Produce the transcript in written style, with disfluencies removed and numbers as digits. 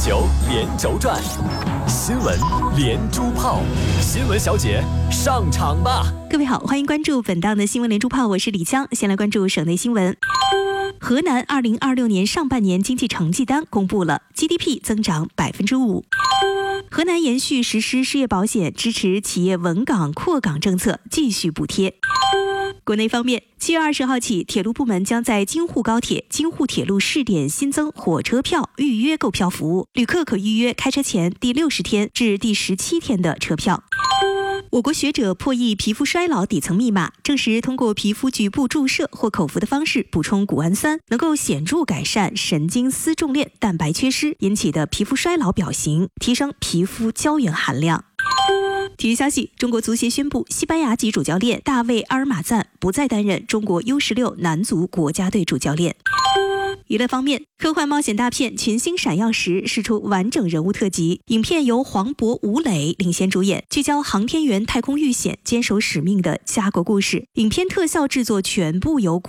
球连轴转，新闻连珠炮，新闻小姐上场吧！ 各位好，欢迎关注本档的新闻连珠炮，我是李江。先来关注省内新闻。河南2026年上半年经济成绩单公布了 ，GDP 增长5%。河南延续实施失业保险支持企业稳岗扩岗政策，继续补贴。国内方面，7月20号起，铁路部门将在京沪高铁、京沪铁路试点新增火车票预约购票服务，旅客可预约开车前第60天至第17天的车票。我国学者破译皮肤衰老底层密码，证实通过皮肤局部注射或口服的方式补充谷氨酸，能够显著改善神经丝重链蛋白缺失引起的皮肤衰老表型，提升皮肤胶原含量。体育消息，中国足协宣布，西班牙籍主教练大卫·阿尔马赞不再担任中国 U16 男足国家队主教练。娱乐方面，科幻冒险大片《群星闪耀时》释出完整人物特辑，影片由黄渤、吴磊领衔主演，聚焦航天员太空遇险、坚守使命的家国故事。影片特效制作全部由